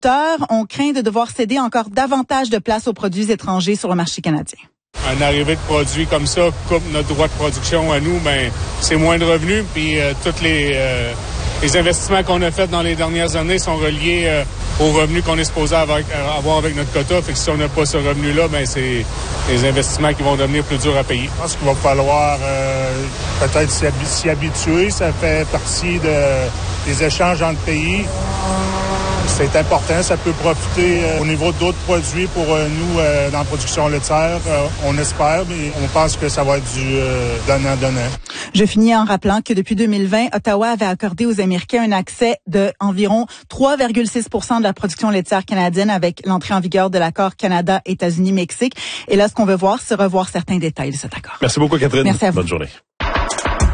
producteurs ont craint de devoir céder encore davantage de place aux produits étrangers sur le marché canadien. Un arrivée de produits comme ça coupe notre droit de production à nous, c'est moins de revenus. Puis tous les investissements qu'on a faits dans les dernières années sont reliés aux revenus qu'on est supposé avoir avec notre quota. Fait que si on n'a pas ce revenu-là, c'est des investissements qui vont devenir plus durs à payer. Je pense qu'il va falloir peut-être s'y habituer. Ça fait partie des échanges entre pays. C'est important, ça peut profiter au niveau d'autres produits pour nous dans la production laitière. On espère, mais on pense que ça va être du donnant-donnant. Je finis en rappelant que depuis 2020, Ottawa avait accordé aux Américains un accès de environ 3,6% de la production laitière canadienne avec l'entrée en vigueur de l'accord Canada, États-Unis, Mexique. Et là, ce qu'on veut voir, c'est revoir certains détails de cet accord. Merci beaucoup, Catherine. Merci à vous. Bonne journée.